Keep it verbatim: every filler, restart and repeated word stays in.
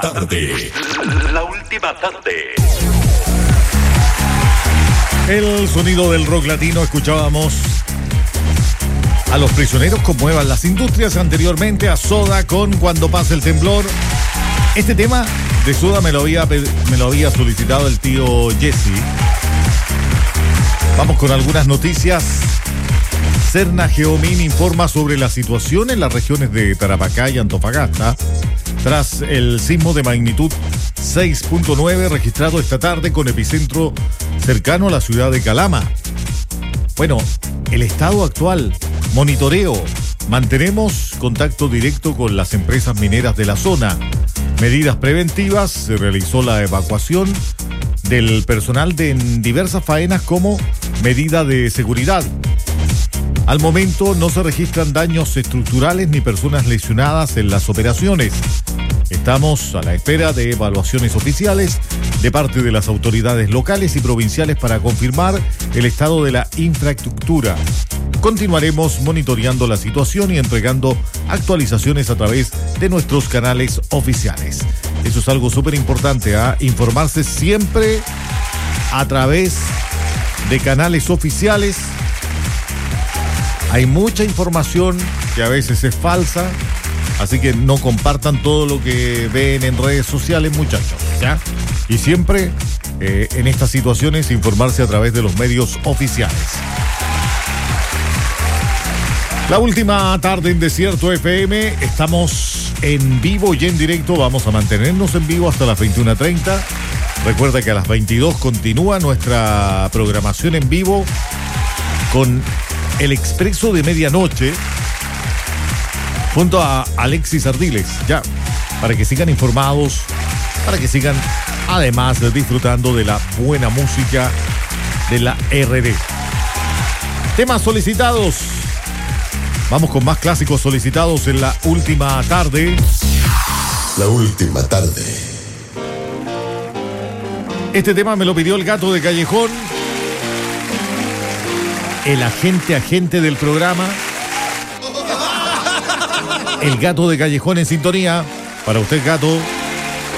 tarde. La última tarde. El sonido del rock latino. Escuchábamos a Los Prisioneros conmuevan las industrias, anteriormente a Soda con Cuando pase el temblor. Este tema de Soda me lo había, me lo había solicitado el tío Jesse. Vamos con algunas noticias. Serna Geomin informa sobre la situación en las regiones de Tarapacá y Antofagasta tras el sismo de magnitud seis punto nueve registrado esta tarde con epicentro cercano a la ciudad de Calama. Bueno, el estado actual, monitoreo, mantenemos contacto directo con las empresas mineras de la zona. Medidas preventivas, se realizó la evacuación del personal de en diversas faenas como medida de seguridad. Al momento no se registran daños estructurales ni personas lesionadas en las operaciones. Estamos a la espera de evaluaciones oficiales de parte de las autoridades locales y provinciales para confirmar el estado de la infraestructura. Continuaremos monitoreando la situación y entregando actualizaciones a través de nuestros canales oficiales. Eso es algo súper importante, ¿eh? Informarse siempre a través de canales oficiales. Hay mucha información que a veces es falsa, así que no compartan todo lo que ven en redes sociales, muchachos, ¿ya? Y siempre eh, en estas situaciones informarse a través de los medios oficiales. La última tarde en Desierto F M, estamos en vivo y en directo, vamos a mantenernos en vivo hasta las veintiuna treinta. Recuerda que a las veintidós continúa nuestra programación en vivo con El Expreso de Medianoche junto a Alexis Ardiles, ya, para que sigan informados, para que sigan además disfrutando de la buena música de la R D. Temas solicitados. Vamos con más clásicos solicitados en la última tarde. La última tarde. Este tema me lo pidió el Gato de Callejón, el agente agente del programa. El Gato de Callejón en sintonía. Para usted, Gato.